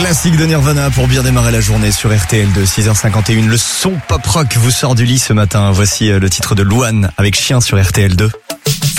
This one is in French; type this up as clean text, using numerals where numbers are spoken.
Classique de Nirvana pour bien démarrer la journée sur RTL2, 6h51. Le son pop rock vous sort du lit ce matin. Voici le titre de Louane avec Chien sur RTL2.